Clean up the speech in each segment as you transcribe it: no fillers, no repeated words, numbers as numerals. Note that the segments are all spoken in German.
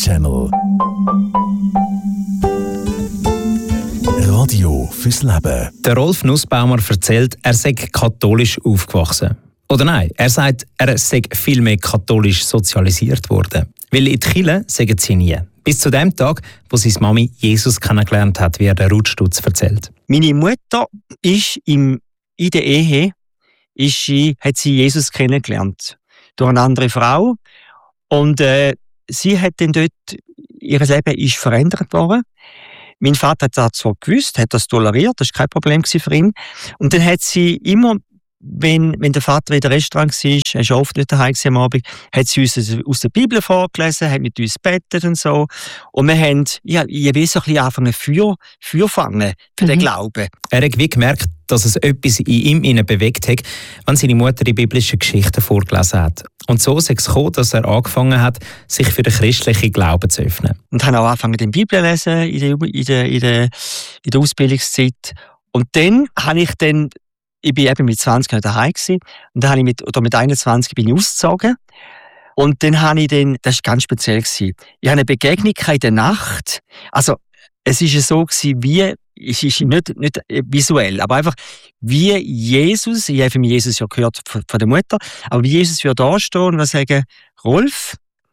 Channel. Radio fürs Leben. Der Rolf Nussbaumer erzählt, er sei katholisch aufgewachsen. Oder nein, er sagt, er sei viel mehr katholisch sozialisiert worden. Weil in die Kirche sagen sie nie. Bis zu dem Tag, wo seine Mami Jesus kennengelernt hat, wie er der Ruth Stutz erzählt. Meine Mutter ist in der Ehe hat sie Jesus kennengelernt. Durch eine andere Frau. Und sie hat dann dort, ihr Leben ist verändert worden. Mein Vater hat das zwar gewusst, hat das toleriert, das war kein Problem für ihn. Und dann hat sie immer, wenn der Vater in der Restaurant war, er war oft nicht daheim am Abend, hat sie uns aus der Bibel vorgelesen, hat mit uns gebetet und so. Und wir haben, ich will so ein bisschen anfangen, Feuer fangen für den Glauben. Er hat wie gemerkt, dass es etwas in ihm bewegt hat, wenn seine Mutter die biblischen Geschichten vorgelesen hat. Und so ist es gekommen, dass er angefangen hat, sich für den christlichen Glauben zu öffnen. Und habe auch angefangen, die Bibel zu lesen in der Ausbildungszeit. Und dann habe ich ich bin eben mit 20 noch daheim gewesen, und dann habe ich mit 21 bin ich ausgezogen. Und dann habe ich das war ganz speziell gewesen. Ich habe eine Begegnung in der Nacht. Also, es ist so gewesen, es ist nicht visuell, aber einfach wie Jesus, ich habe von Jesus ja gehört von der Mutter, aber wie Jesus würde da stehen und sagen, Rolf,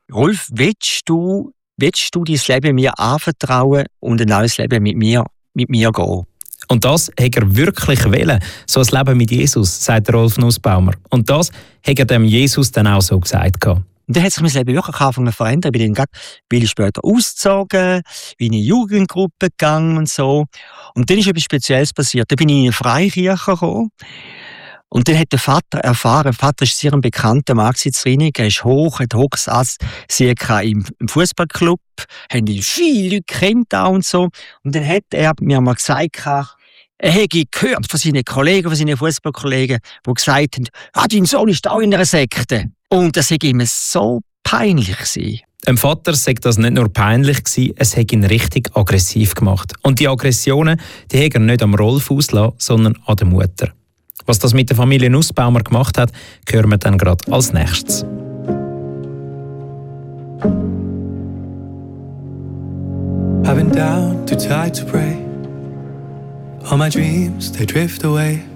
willst du dein Leben mir anvertrauen und ein neues Leben mit mir gehen? Und das hat er wirklich wollen, so ein Leben mit Jesus, sagt Rolf Nussbaumer. Und das hat er dem Jesus dann auch so gesagt. Und dann hat sich mein Leben wirklich angefangen zu verändern. Ich bin dann viel später ausgezogen, bin in eine Jugendgruppe gegangen und so. Und dann ist etwas Spezielles passiert. Dann bin ich in eine Freikirche gekommen. Und dann hat der Vater erfahren, der Vater ist sehr ein bekannter Mann in Zrinnig, er ist hat hohes Ansehen im Fußballclub, haben ihn viele Leute kennt und so. Und dann hat er mir mal gesagt, er hätte gehört von seinen Kollegen, von seinen Fußballkollegen, die gesagt haben, dein Sohn ist auch in einer Sekte. Und das war ihm so peinlich gewesen. Dem Vater sei das nicht nur peinlich gewesen, es hat ihn richtig aggressiv gemacht. Und die Aggressionen, die hat er nicht am Rolf ausgelassen, sondern an der Mutter. Was das mit der Familie Nussbaumer gemacht hat, hören wir dann gerade als nächstes. I've been down, too tired to pray. All my dreams, they drift away.